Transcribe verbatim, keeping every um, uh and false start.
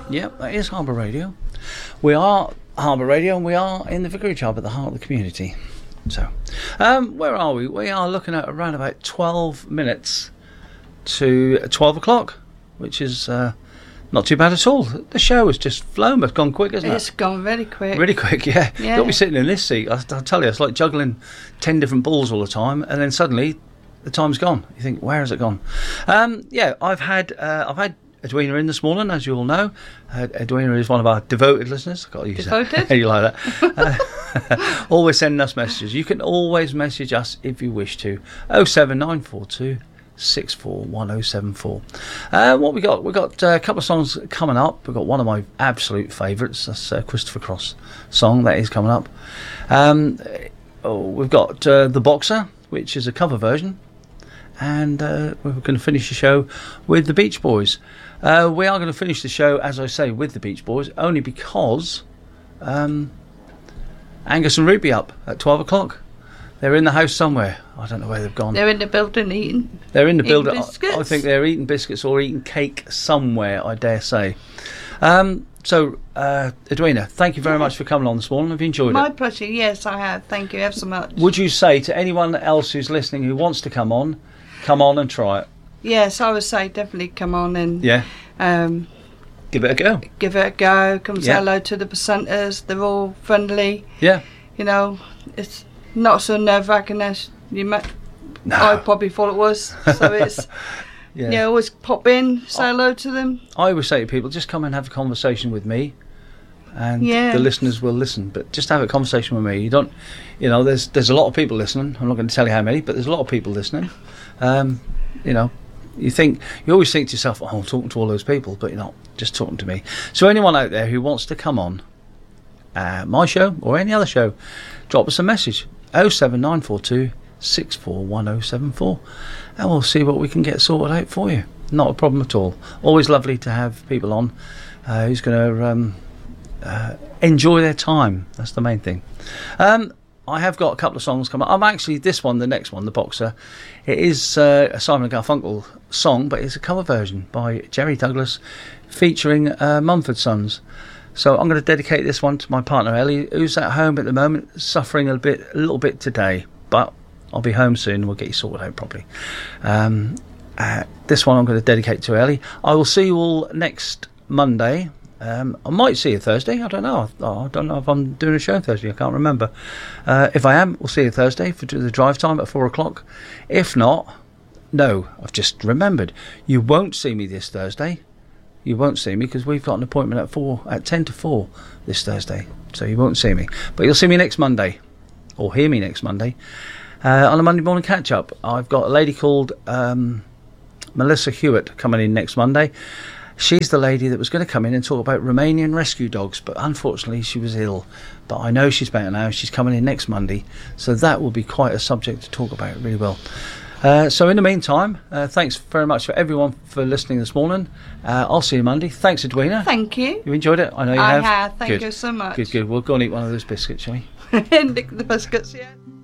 Yep, that is Harbour Radio. We are Harbour Radio, and we are in the Vicarage Hub at the heart of the community. So, um, where are we? We are looking at around about twelve minutes to twelve o'clock, which is uh, not too bad at all. The show has just flown, but gone quick, hasn't it? It's gone very quick. Really quick, yeah. Yeah. You'll be sitting in this seat. I, I'll tell you, it's like juggling ten different balls all the time, and then suddenly the time's gone. You think, where has it gone? Um, yeah, I've had uh, I've had Edwina in this morning, as you all know. Uh, Edwina is one of our devoted listeners. I've got to use Devoted? that. You like that? Uh, always sending us messages. You can always message us if you wish to. oh seven nine four two six four one oh seven four. Uh, what we got? We got uh, a couple of songs coming up. We've got one of my absolute favourites. That's uh, Christopher Cross song that is coming up. Um, oh, we've got uh, The Boxer, which is a cover version. And uh, we're going to finish the show with the Beach Boys. Uh, we are going to finish the show, as I say, with the Beach Boys, only because um, Angus and Ruby up at twelve o'clock. They're in the house somewhere. I don't know where they've gone. They're in the building eating. They're in the eating building. biscuits. I think they're eating biscuits or eating cake somewhere, I dare say. Um, so, uh, Edwina, thank you very much for coming on this morning. Have you enjoyed My it? pleasure. Yes, I have. Thank you ever so much. Would you say to anyone else who's listening who wants to come on, come on and try it? Yes, I would say definitely come on and Yeah. um, Give it a go. give it a go. Come say Yeah. hello to the presenters. They're all friendly. Yeah. You know, it's not so nerve-wracking as you might. No. I probably thought it was. So it's Yeah. yeah, always pop in, say hello to them. I always say to people, just come and have a conversation with me, and Yeah. the listeners will listen. But just have a conversation with me. You don't, you know, there's there's a lot of people listening. I'm not going to tell you how many, but there's a lot of people listening. Um, you know, you think you always think to yourself, oh, I'm talking to all those people, but you're not. Just talking to me. So anyone out there who wants to come on uh, my show or any other show, drop us a message. oh seven nine four two six four one oh seven four, and we'll see what we can get sorted out for you. Not a problem at all. Always lovely to have people on uh, who's going to um, uh, enjoy their time. That's the main thing. Um, I have got a couple of songs coming up. I'm actually, this one, the next one, The Boxer, it is uh, a Simon and Garfunkel song, but it's a cover version by Jerry Douglas featuring uh, Mumford Sons. So I'm going to dedicate this one to my partner Ellie, who's at home at the moment, suffering a bit, a little bit today, but I'll be home soon. We'll get you sorted out properly. Um, uh, this one I'm going to dedicate to Ellie. I will see you all next Monday. Um, I might see you Thursday. I don't know. I don't know if I'm doing a show Thursday. I can't remember. Uh, if I am, we'll see you Thursday for the drive time at four o'clock. If not, no, I've just remembered. You won't see me this Thursday. You won't see me because we've got an appointment at four, at ten to four this Thursday. So you won't see me, but you'll see me next Monday, or hear me next Monday uh, on a Monday morning catch up. I've got a lady called um, Melissa Hewitt coming in next Monday. She's the lady that was going to come in and talk about Romanian rescue dogs, but unfortunately she was ill. But I know she's better now. She's coming in next Monday, so that will be quite a subject to talk about really well. Uh, so in the meantime, uh, thanks very much for everyone for listening this morning. Uh, I'll see you Monday. Thanks, Edwina. Thank you. You enjoyed it? I know you I have. have. Thank Good. you so much. Good, good. We'll go and eat one of those biscuits, shall we? Nick the biscuits, yeah.